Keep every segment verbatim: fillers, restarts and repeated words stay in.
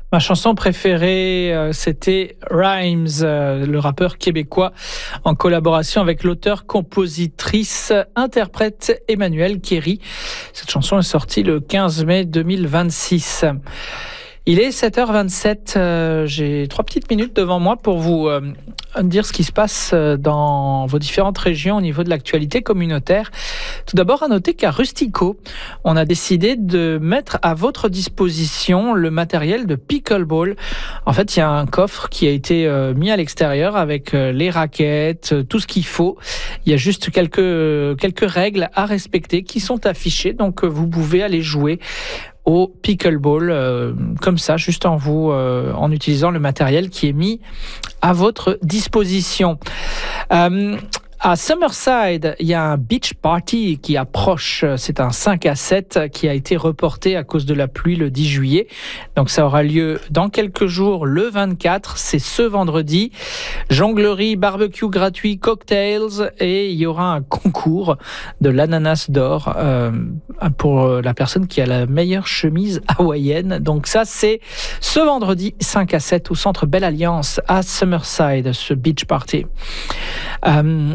Ma chanson préférée, euh, c'était Rhymes, euh, le rappeur québécois, en collaboration avec l'auteur, compositrice, interprète Emmanuel Kéry. Cette chanson est sortie le quinze mai deux mille vingt-six. Il est sept heures vingt-sept, euh, j'ai trois petites minutes devant moi pour vous euh, dire ce qui se passe dans vos différentes régions au niveau de l'actualité communautaire. Tout d'abord, à noter qu'à Rustico, on a décidé de mettre à votre disposition le matériel de pickleball. En fait, il y a un coffre qui a été euh, mis à l'extérieur avec euh, les raquettes, euh, tout ce qu'il faut. Il y a juste quelques, euh, quelques règles à respecter qui sont affichées, donc euh, vous pouvez aller jouer au pickleball, euh, comme ça, juste en vous, euh, en utilisant le matériel qui est mis à votre disposition. Euh, À Summerside, il y a un beach party qui approche. C'est un cinq à sept qui a été reporté à cause de la pluie le dix juillet. Donc ça aura lieu dans quelques jours, le vingt-quatre. C'est ce vendredi. Jonglerie, barbecue gratuit, cocktails et il y aura un concours de l'ananas d'or euh, pour la personne qui a la meilleure chemise hawaïenne. Donc ça, c'est ce vendredi cinq à sept au centre Belle Alliance à Summerside, ce beach party. Euh,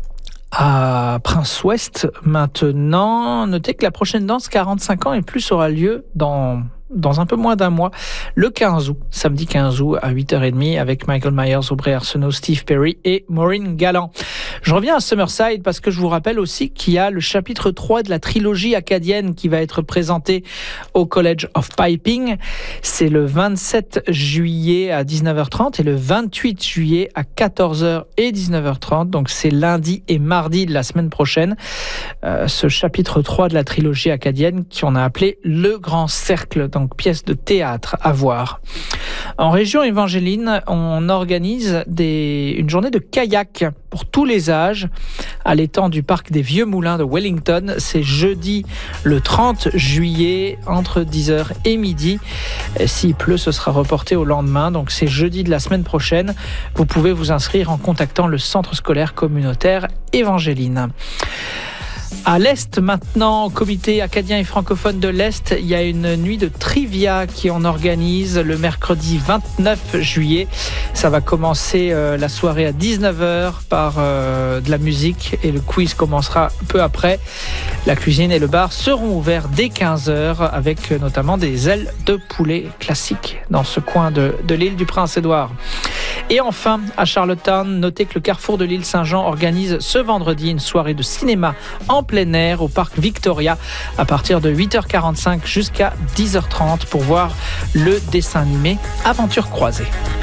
À Prince-Ouest, maintenant, notez que la prochaine danse quarante-cinq ans et plus aura lieu dans, dans un peu moins d'un mois, le quinze août, samedi quinze août à huit heures trente avec Michael Myers, Aubrey Arsenault, Steve Perry et Maureen Galland. Je reviens à Summerside parce que je vous rappelle aussi qu'il y a le chapitre trois de la trilogie acadienne qui va être présenté au College of Piping. C'est le vingt-sept juillet à dix-neuf heures trente et le vingt-huit juillet à quatorze heures et dix-neuf heures trente. Donc c'est lundi et mardi de la semaine prochaine. Euh, ce chapitre trois de la trilogie acadienne qu'on a appelé Le Grand Cercle, donc pièce de théâtre à voir. En région évangéline, on organise des, une journée de kayak pour tous les âges à l'étang du parc des Vieux Moulins de Wellington. C'est jeudi le trente juillet entre dix heures et midi. S'il pleut, ce sera reporté au lendemain. Donc c'est jeudi de la semaine prochaine. Vous pouvez vous inscrire en contactant le centre scolaire communautaire Évangéline. À l'Est maintenant, au comité acadien et francophone de l'Est, il y a une nuit de trivia qui en organise le mercredi vingt-neuf juillet. Ça va commencer euh, la soirée à dix-neuf heures par euh, de la musique et le quiz commencera peu après. La cuisine et le bar seront ouverts dès quinze heures avec euh, notamment des ailes de poulet classiques dans ce coin de, de l'île du Prince-Édouard. Et enfin, à Charlottetown, notez que le Carrefour de l'île Saint-Jean organise ce vendredi une soirée de cinéma en plein air au parc Victoria à partir de huit heures quarante-cinq jusqu'à dix heures trente pour voir le dessin animé Aventure croisée.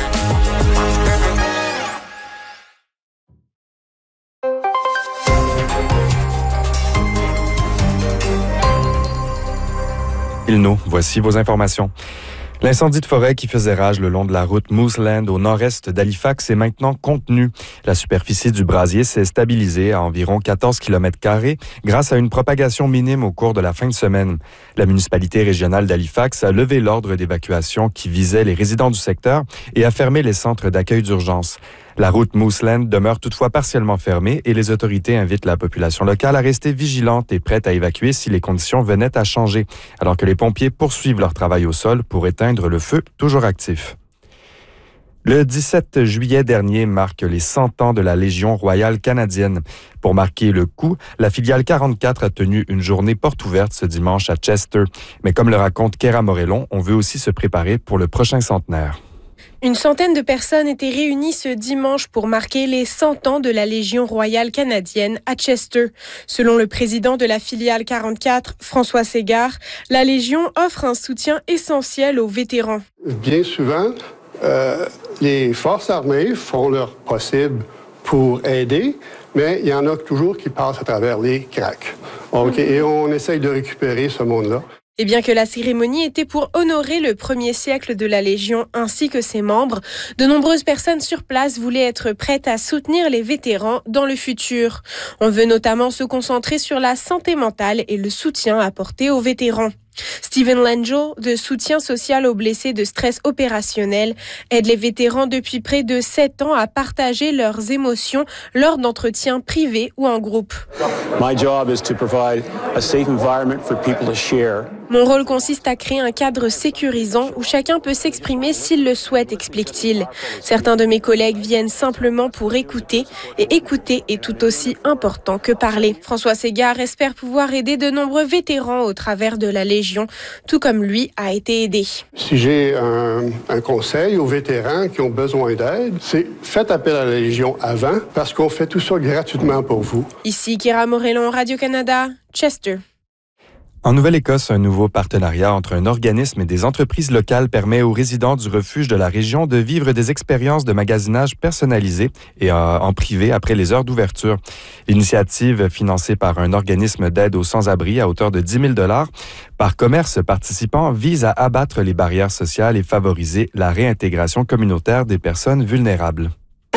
Il nous, voici vos informations. L'incendie de forêt qui faisait rage le long de la route Mooseland au nord-est d'Halifax est maintenant contenu. La superficie du brasier s'est stabilisée à environ quatorze kilomètres carrés grâce à une propagation minime au cours de la fin de semaine. La municipalité régionale d'Halifax a levé l'ordre d'évacuation qui visait les résidents du secteur et a fermé les centres d'accueil d'urgence. La route Mooseland demeure toutefois partiellement fermée et les autorités invitent la population locale à rester vigilante et prête à évacuer si les conditions venaient à changer, alors que les pompiers poursuivent leur travail au sol pour éteindre le feu toujours actif. Le dix-sept juillet dernier marque les cent ans de la Légion royale canadienne. Pour marquer le coup, la filiale quarante-quatre a tenu une journée porte ouverte ce dimanche à Chester. Mais comme le raconte Kéra Morellon, on veut aussi se préparer pour le prochain centenaire. Une centaine de personnes étaient réunies ce dimanche pour marquer les cent ans de la Légion royale canadienne à Chester. Selon le président de la filiale quarante-quatre, François Ségard, la Légion offre un soutien essentiel aux vétérans. Bien souvent, euh, les forces armées font leur possible pour aider, mais il y en a toujours qui passent à travers les cracks. Okay, et on essaye de récupérer ce monde-là. Et bien que la cérémonie était pour honorer le premier siècle de la Légion ainsi que ses membres, de nombreuses personnes sur place voulaient être prêtes à soutenir les vétérans dans le futur. On veut notamment se concentrer sur la santé mentale et le soutien apporté aux vétérans. Steven Langeau, de soutien social aux blessés de stress opérationnel, aide les vétérans depuis près de sept ans à partager leurs émotions lors d'entretiens privés ou en groupe. My job is to provide a safe environment for people to share. Mon rôle consiste à créer un cadre sécurisant où chacun peut s'exprimer s'il le souhaite, explique-t-il. Certains de mes collègues viennent simplement pour écouter, et écouter est tout aussi important que parler. François Ségard espère pouvoir aider de nombreux vétérans au travers de la Légion, tout comme lui a été aidé. Si j'ai un, un conseil aux vétérans qui ont besoin d'aide, c'est faites appel à la Légion avant, parce qu'on fait tout ça gratuitement pour vous. Ici Kira Morellon, Radio-Canada, Chester. En Nouvelle-Écosse, un nouveau partenariat entre un organisme et des entreprises locales permet aux résidents du refuge de la région de vivre des expériences de magasinage personnalisées et en privé après les heures d'ouverture. L'initiative, financée par un organisme d'aide aux sans-abri à hauteur de dix mille dollars par commerce participant, vise à abattre les barrières sociales et favoriser la réintégration communautaire des personnes vulnérables.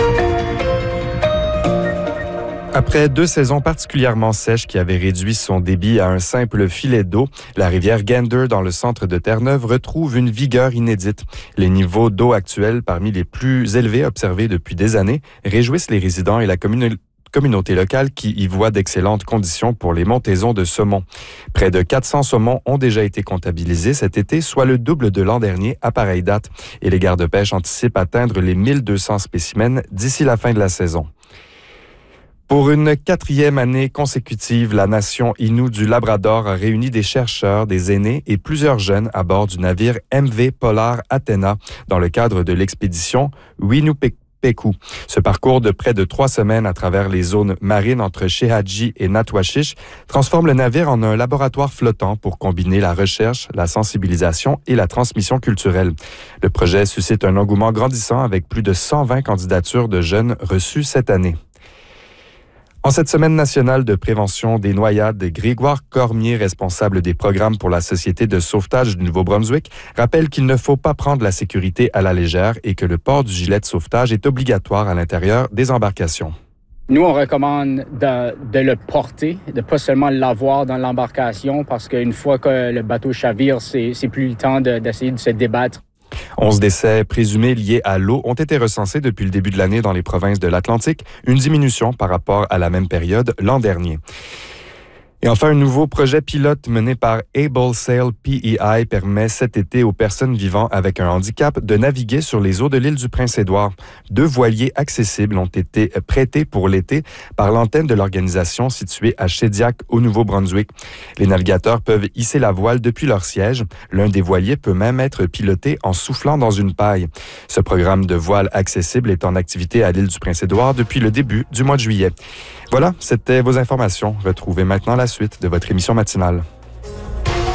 Après deux saisons particulièrement sèches qui avaient réduit son débit à un simple filet d'eau, la rivière Gander dans le centre de Terre-Neuve retrouve une vigueur inédite. Les niveaux d'eau actuels, parmi les plus élevés observés depuis des années, réjouissent les résidents et la commune- communauté locale qui y voit d'excellentes conditions pour les montaisons de saumon. Près de quatre cents saumons ont déjà été comptabilisés cet été, soit le double de l'an dernier à pareille date. Et les gardes-pêche anticipent atteindre les mille deux cents spécimens d'ici la fin de la saison. Pour une quatrième année consécutive, la nation Innu du Labrador a réuni des chercheurs, des aînés et plusieurs jeunes à bord du navire M V Polar Athena dans le cadre de l'expédition Winupeku. Ce parcours de près de trois semaines à travers les zones marines entre Shehaji et Natwashish transforme le navire en un laboratoire flottant pour combiner la recherche, la sensibilisation et la transmission culturelle. Le projet suscite un engouement grandissant avec plus de cent vingt candidatures de jeunes reçues cette année. En cette semaine nationale de prévention des noyades, Grégoire Cormier, responsable des programmes pour la Société de sauvetage du Nouveau-Brunswick, rappelle qu'il ne faut pas prendre la sécurité à la légère et que le port du gilet de sauvetage est obligatoire à l'intérieur des embarcations. Nous, on recommande de, de le porter, de pas seulement l'avoir dans l'embarcation, parce qu'une fois que le bateau chavire, c'est, c'est plus le temps de, d'essayer de se débattre. onze décès présumés liés à l'eau ont été recensés depuis le début de l'année dans les provinces de l'Atlantique, une diminution par rapport à la même période l'an dernier. Et enfin, un nouveau projet pilote mené par Able Sail P E I permet cet été aux personnes vivant avec un handicap de naviguer sur les eaux de l'île du Prince-Édouard. Deux voiliers accessibles ont été prêtés pour l'été par l'antenne de l'organisation située à Shediac au Nouveau-Brunswick. Les navigateurs peuvent hisser la voile depuis leur siège. L'un des voiliers peut même être piloté en soufflant dans une paille. Ce programme de voile accessible est en activité à l'île du Prince-Édouard depuis le début du mois de juillet. Voilà, c'était vos informations. Retrouvez maintenant la suite de votre émission matinale.